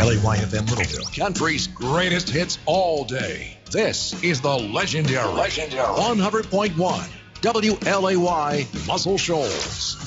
LAYFM Littleville. Country's greatest hits all day. This is the legendary 100.1 WLAY Muscle Shoals.